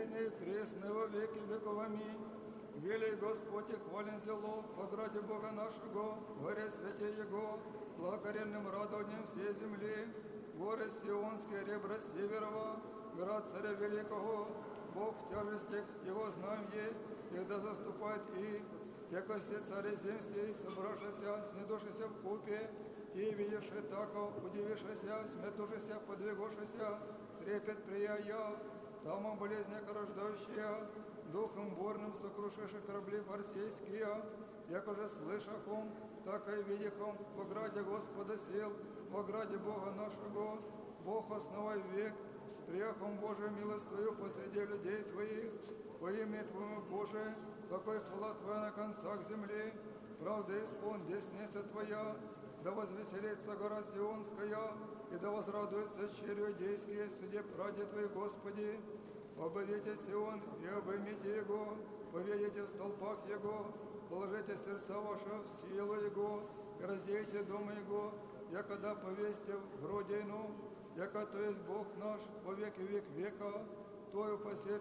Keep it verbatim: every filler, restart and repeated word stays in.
ныне и пресно во веки веков. Аминь. Велий Господь и хвален зело, по граде Бога нашего, горе святе Его, благоренным радованием всей земли, горы Сионские, ребра Северова, град Царя Великого, Бог тяжестях Его знаем есть, и да заступает и, яко все цари земстей, собравшися, снедушися в купе, и видевши тако, удивившися, сметушися, подвигушися, трепет прияя, там о болезнях рождающая, духом борным сокрушивши корабли фарсейские, якоже слышахом, так и видихом, в ограде Господа сел, в ограде Бога нашего, Бог основай век, приехом Божией милостью посреди людей Твоих, во имя Твоему Божие, такой хвала Твоя на концах земли, правда исполн десница Твоя, да возвеселится гора Сионская, и да возрадуется червь иудейские, суде праде Твои, Господи. Обойдите Сион и обоймите его, поведите в столпах его, положите сердца ваши в силу его, и разделите дома его, якода повесьте в родину, яко то есть Бог наш во веки век века, Тою посет